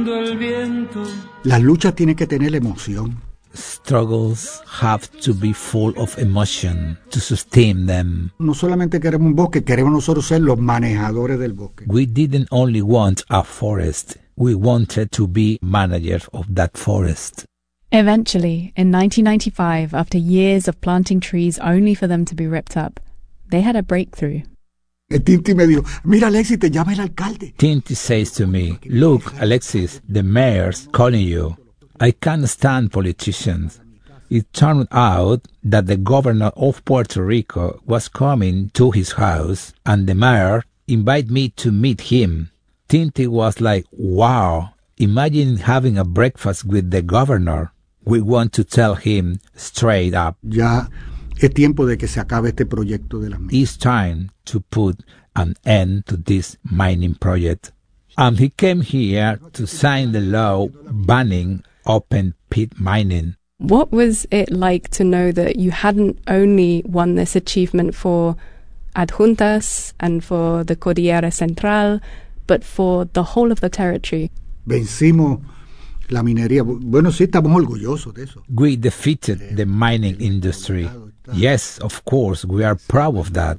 cuando el viento. Las luchas tienen que tener emoción. Struggles have to be full of emotion to sustain them. No solamente queremos un bosque, queremos nosotros ser los manejadores del bosque. We didn't only want a forest, we wanted to be managers of that forest. Eventually, in 1995, after years of planting trees only for them to be ripped up, they had a breakthrough. Tinti me dijo, mira Alexis, te llama el alcalde. Tinti says to me, look, Alexis, the mayor's calling you. I can't stand politicians. It turned out that the governor of Puerto Rico was coming to his house and the mayor invited me to meet him. Tinti was like, wow, imagine having a breakfast with the governor. We want to tell him straight up. Ya es tiempo de que se acabe este proyecto de las minas. It's time to put an end to this mining project. And he came here to sign the law banning open pit mining. What was it like to know that you hadn't only won this achievement for Adjuntas and for the Cordillera Central, but for the whole of the territory? Vencimos la minería. Bueno, sí, estamos orgullosos de eso. We defeated the mining industry. Yes, of course, we are proud of that.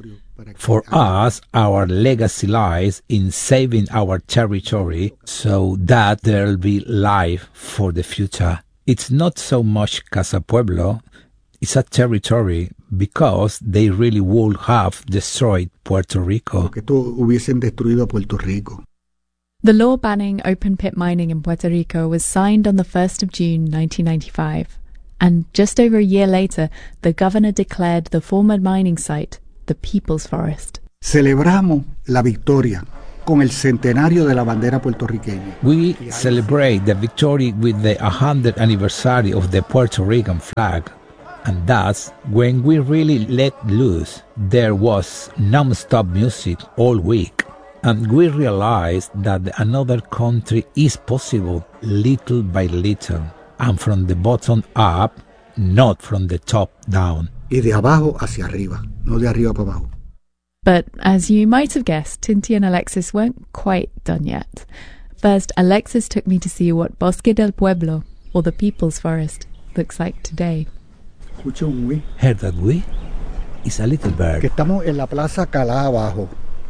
For us, our legacy lies in saving our territory so that there'll be life for the future. It's not so much Casa Pueblo, it's a territory because they really would have destroyed Puerto Rico. Que hubiesen destruido Puerto Rico. The law banning open-pit mining in Puerto Rico was signed on the 1st of June 1995, and just over a year later, the governor declared the former mining site the People's Forest. Celebramos la victoria con el centenario de la bandera puertorriqueña. We celebrate the victory with the 100th anniversary of the Puerto Rican flag, and that's when we really let loose. There was non-stop music all week. And we realized that another country is possible little by little, and from the bottom up, not from the top down. Y de abajo hacia arriba, no de arriba para abajo. But as you might have guessed, Tinti and Alexis weren't quite done yet. First, Alexis took me to see what Bosque del Pueblo, or the People's Forest, looks like today. Escucha un güey. Heard that güey? It's a little bird. Que estamos en la Plaza Calá abajo.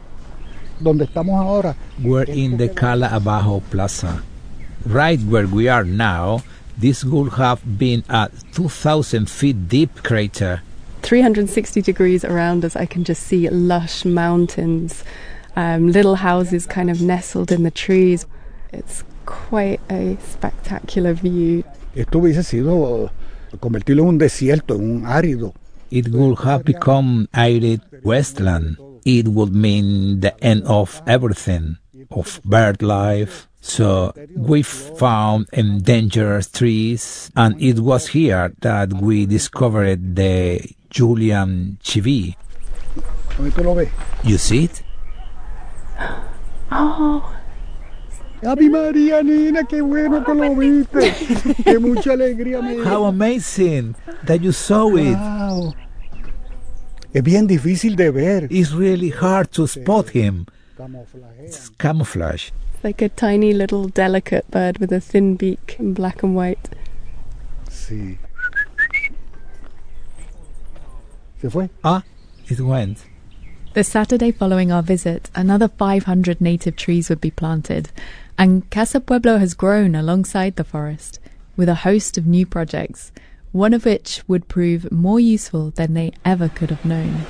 Donde estamos ahora. We're in the Cala Abajo Plaza. Right where we are now, this would have been a 2,000 feet deep crater. 360 degrees around us, I can just see lush mountains, little houses kind of nestled in the trees. It's quite a spectacular view. Esto hubiese sido convertirlo en un desierto, en un árido. It would have become arid wasteland. It would mean the end of everything, of bird life. So we found endangered trees, and it was here that we discovered the Julian Chiví. You see it? Oh. ¡Ave María, nena! ¡Qué bueno que lo viste! ¡Qué mucha alegría me dio! How amazing that you saw it! Wow. Es bien difícil de ver. It's really hard to spot him. It's camouflage. Like a tiny little delicate bird with a thin beak in black and white. Sí. ¿Se fue? Ah, it went. The Saturday following our visit, another 500 native trees would be planted, and Casa Pueblo has grown alongside the forest, with a host of new projects, one of which would prove more useful than they ever could have known.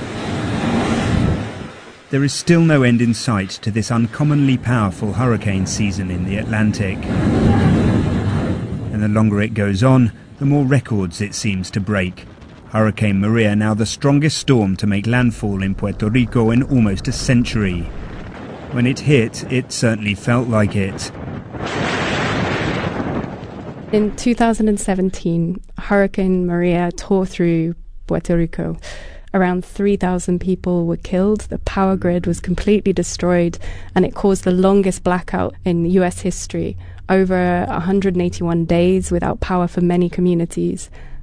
There is still no end in sight to this uncommonly powerful hurricane season in the Atlantic. And the longer it goes on, the more records it seems to break. Hurricane Maria now the strongest storm to make landfall in Puerto Rico in almost a century. When it hit, it certainly felt like it. In 2017, Hurricane Maria tore through Puerto Rico. Around 3,000 people were killed, the power grid was completely destroyed, and it caused the longest blackout in US history, over 181 days without power for many communities.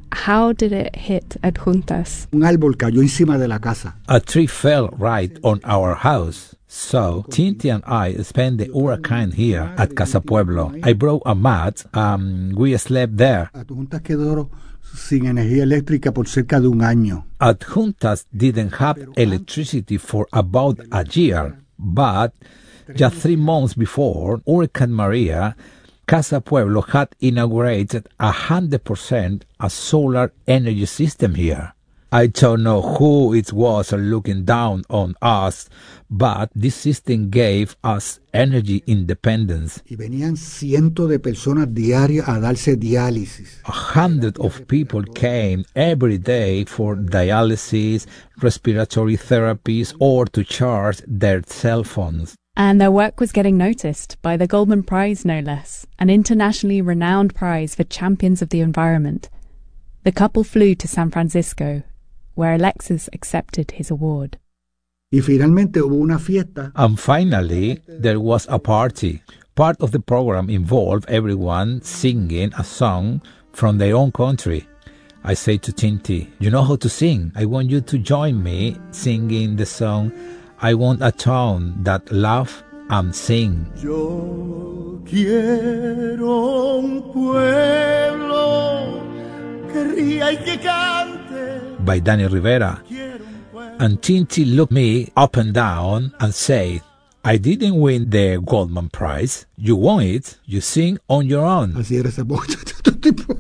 How did it hit Adjuntas? Un árbol cayó encima de la casa. A tree fell right on our house. So, Tinti and I spent the hurricane here at Casa Pueblo. I brought a mat, we slept there. Adjuntas quedó sin energía eléctrica por cerca de un año. Adjuntas didn't have electricity for about a year, but just 3 months before Hurricane Maria, Casa Pueblo had inaugurated 100% a solar energy system here. I don't know who it was looking down on us, but this system gave us energy independence. Y venían cientos de personas diarias a darse diálisis. 100 of people came every day for dialysis, respiratory therapies, or to charge their cell phones. And their work was getting noticed by the Goldman Prize, no less, an internationally renowned prize for champions of the environment. The couple flew to San Francisco, where Alexis accepted his award. Y finalmente hubo una fiesta. And finally, there was a party. Part of the program involved everyone singing a song from their own country. I say to Tinti, you know how to sing. I want you to join me singing the song I Want a Town That Laugh and Sing. Yo quiero un pueblo que ría y que cante. By Danny Rivera. And Tinti looked me up and down and said, I didn't win the Goldman Prize. You won it. You sing on your own. Así era ese tipo.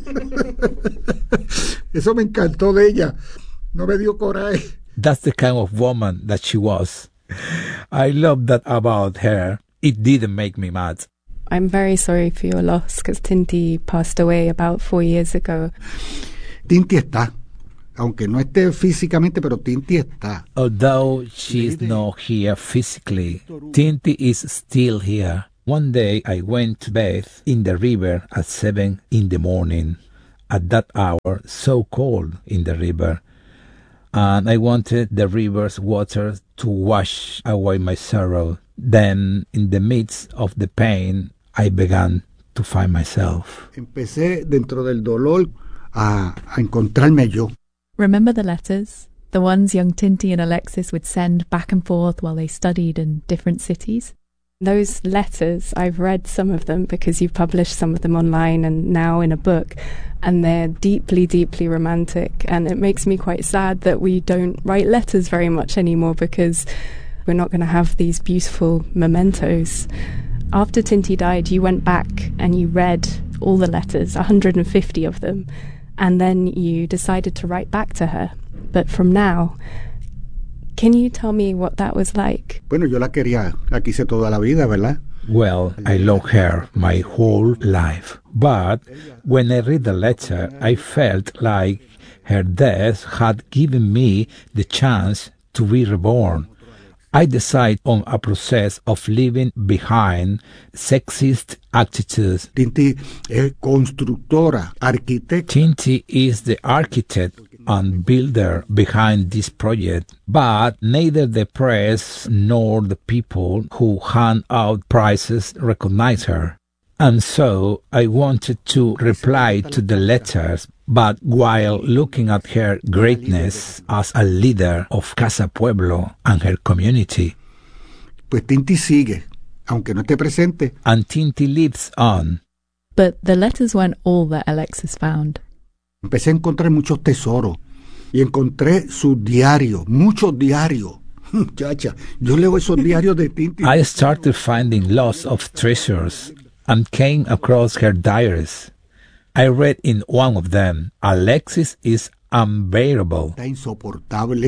Eso me encantó de ella. No me dio coraje. That's the kind of woman that she was. I love that about her. It didn't make me mad. I'm very sorry for your loss because Tinti passed away about 4 years ago. Tinti está. Aunque no esté físicamente, pero Tinti está. Although she's not here physically, Tinti is still here. One day I went to bathe in the river at 7 in the morning. At that hour, so cold in the river. And I wanted the river's water to wash away my sorrow. Then, in the midst of the pain, I began to find myself. Empecé dentro del dolor a encontrarme yo. Remember the letters? The ones young Tinti and Alexis would send back and forth while they studied in different cities? Those letters, I've read some of them because you've published some of them online and now in a book, and they're deeply, deeply romantic. And it makes me quite sad that we don't write letters very much anymore because we're not going to have these beautiful mementos. After Tinti died, you went back and you read all the letters, 150 of them, and then you decided to write back to her. But from now, can you tell me what that was like? Bueno, yo la quise toda la vida, ¿verdad? Well, I love her my whole life. But when I read the letter, I felt like her death had given me the chance to be reborn. I decided on a process of leaving behind sexist attitudes. Tinti es constructora, arquitecta. Tinti is the architect and builder behind this project, but neither the press nor the people who hand out prizes recognize her. And so I wanted to reply to the letters, but while looking at her greatness as a leader of Casa Pueblo and her community. Pues Tinti sigue, aunque no esté presente. And Tinti lives on. But the letters weren't all that Alexis found. Empecé a encontrar muchos tesoros y encontré sus diarios, muchos diarios. Muchacha, yo leo esos diarios de Tinti. I started finding lots of treasures and came across her diaries. I read in one of them, Alexis is unbearable. Está insoportable.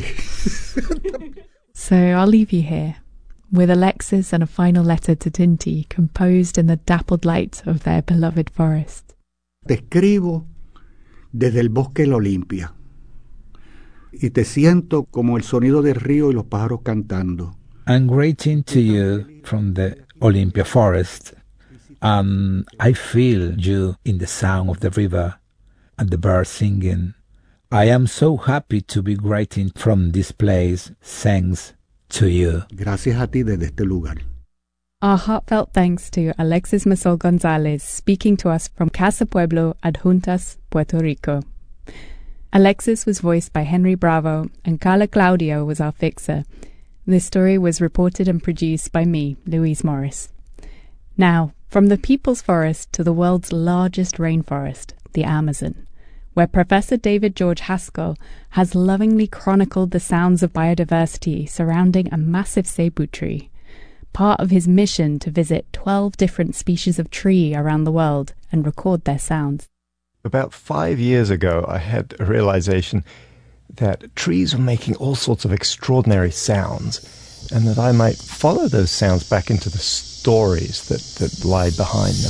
So I'll leave you here with Alexis and a final letter to Tinti composed in the dappled light of their beloved forest. Te escribo desde el bosque La Olimpia y te siento como el sonido del río y los pájaros cantando. I'm writing to you from the Olympia forest, and I feel you in the sound of the river and the birds singing. I am so happy to be writing from this place, thanks to you. Gracias a ti desde este lugar. Our heartfelt thanks to Alexis Massol Gonzalez speaking to us from Casa Pueblo, Adjuntas, Puerto Rico. Alexis was voiced by Henry Bravo, and Carla Claudio was our fixer. This story was reported and produced by me, Louise Morris. Now, from the People's Forest to the world's largest rainforest, the Amazon, where Professor David George Haskell has lovingly chronicled the sounds of biodiversity surrounding a massive cebu tree, part of his mission to visit 12 different species of tree around the world and record their sounds. About 5 years ago, I had a realization that trees were making all sorts of extraordinary sounds, and that I might follow those sounds back into the stories that lie behind them.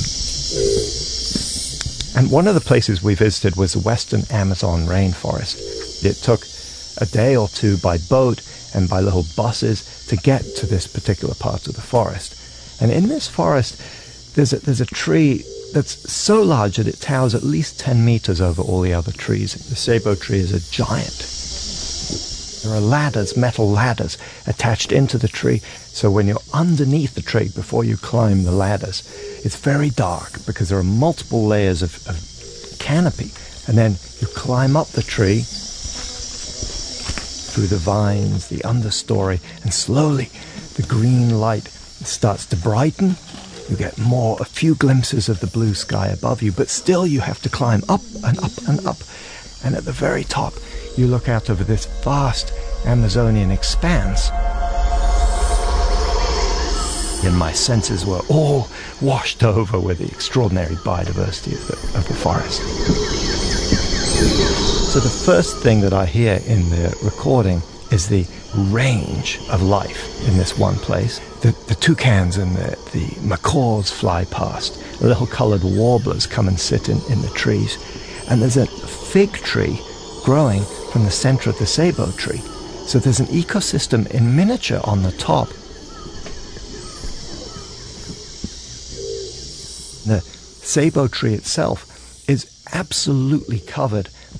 And one of the places we visited was the western Amazon rainforest. It took a day or two by boat and by little buses to get to this particular part of the forest. And in this forest, there's a tree that's so large that it towers at least 10 meters over all the other trees. The ceibo tree is a giant. There are ladders, metal ladders, attached into the tree, so when you're underneath the tree, before you climb the ladders, it's very dark because there are multiple layers of canopy. And then you climb up the tree, through the vines, the understory, and slowly the green light starts to brighten. You get a few glimpses of the blue sky above you, but still you have to climb up and up and up. And at the very top, you look out over this vast Amazonian expanse. And my senses were all washed over with the extraordinary biodiversity of the forest. So the first thing that I hear in the recording is the range of life in this one place. The toucans and the macaws fly past. The little colored warblers come and sit in the trees. And there's a fig tree growing from the center of the ceibo tree. So there's an ecosystem in miniature on the top. The ceibo tree itself is absolutely covered